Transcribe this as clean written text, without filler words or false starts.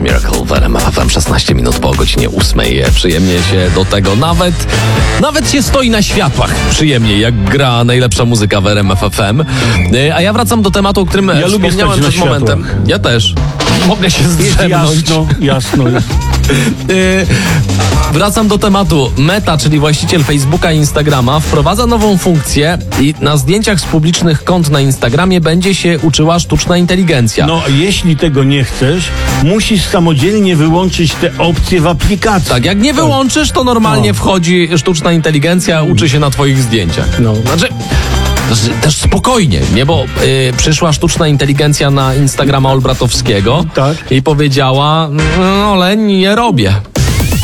Miracle w RMF FM, 16 minut po godzinie 8. Przyjemnie się do tego nawet się stoi na światłach przyjemnie, jak gra najlepsza muzyka w RMF FM. A ja wracam do tematu, o którym wspomniałem przed momentem. Ja też. Mogę się zdrzemnąć. Jasno. Wracam do tematu. Meta, czyli właściciel Facebooka i Instagrama, wprowadza nową funkcję i na zdjęciach z publicznych kont na Instagramie będzie się uczyła sztuczna inteligencja. No, jeśli tego nie chcesz, musisz samodzielnie wyłączyć te opcje w aplikacji. Tak, jak nie wyłączysz, to normalnie wchodzi sztuczna inteligencja, uczy się na twoich zdjęciach. No. Znaczy, też spokojnie, nie? Bo przyszła sztuczna inteligencja na Instagrama Olbratowskiego tak. i powiedziała, no ale nie robię.